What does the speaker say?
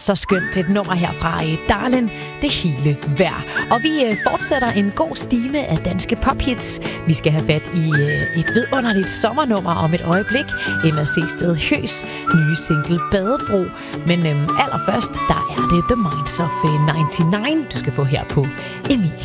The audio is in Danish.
så skønt et nummer her fra Darlin, det hele værd. Og vi fortsætter en god stime af danske pophits. Vi skal have fat i et vidunderligt sommernummer om et øjeblik. Emma Seested Høs nye single Badebro. Men allerførst, der er det The Minds of 99, du skal få her på Emil.